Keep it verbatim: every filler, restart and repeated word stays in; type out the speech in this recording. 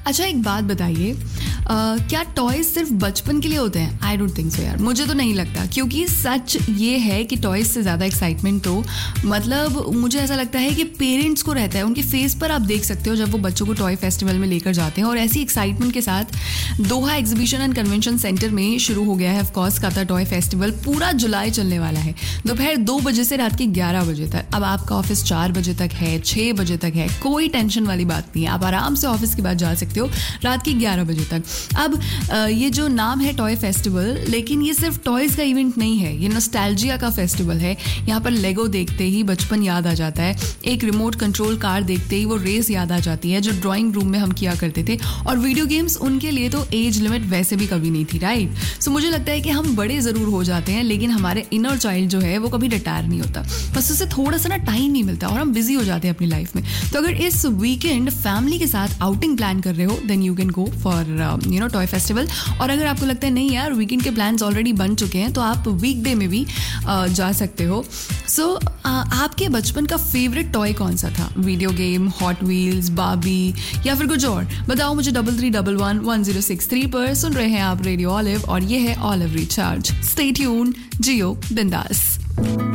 अच्छा एक बात बताइए, Uh, क्या टॉयज सिर्फ बचपन के लिए होते हैं? आई डोंट थिंक सो यार, मुझे तो नहीं लगता, क्योंकि सच ये है कि टॉयज से ज़्यादा एक्साइटमेंट तो मतलब मुझे ऐसा लगता है कि पेरेंट्स को रहता है। उनके फेस पर आप देख सकते हो जब वो बच्चों को टॉय फेस्टिवल में लेकर जाते हैं। और ऐसी एक्साइटमेंट के साथ दोहा एग्जीबिशन एंड कन्वेंशन सेंटर में शुरू हो गया है ऑफकोर्स काता टॉय फेस्टिवल। पूरा जुलाई चलने वाला है, दोपहर दो बजे से रात के ग्यारह बजे तक। अब आपका ऑफिस चार बजे तक है, छः बजे तक है, कोई टेंशन वाली बात नहीं है। आप आराम से ऑफिस के बाद जा सकते हो रात के ग्यारह बजे तक। अब ये जो नाम है टॉय फेस्टिवल, लेकिन ये सिर्फ टॉयज का इवेंट नहीं है, ये नॉस्टैल्जिया का फेस्टिवल है। यहाँ पर लेगो देखते ही बचपन याद आ जाता है, एक रिमोट कंट्रोल कार देखते ही वो रेस याद आ जाती है जो ड्राइंग रूम में हम किया करते थे। और वीडियो गेम्स, उनके लिए तो एज लिमिट वैसे भी कभी नहीं थी, राइट? सो मुझे लगता है कि हम बड़े ज़रूर हो जाते हैं, लेकिन हमारे इनर चाइल्ड जो है वो कभी रिटायर नहीं होता, बस उसे थोड़ा सा ना टाइम नहीं मिलता और हम बिजी हो जाते हैं अपनी लाइफ में। तो अगर इस वीकेंड फैमिली के साथ आउटिंग प्लान कर रहे हो, then you can go for you know toy festival. और अगर आपको लगता है नहीं यार वीकेंड के प्लान्स ऑलरेडी बन चुके हैं, तो आप वीकडे में भी uh, जा सकते हो। सो so, uh, आपके बचपन का फेवरेट टॉय कौन सा था? Video game, hot wheels, Barbie या फिर कुछ और? बताओ मुझे double three double one one zero six three पर। सुन रहे हैं आप रेडियो ऑलिव और ये है ऑलिव रिचार्ज। स्टे ट्यून्ड, जियो बिंदास।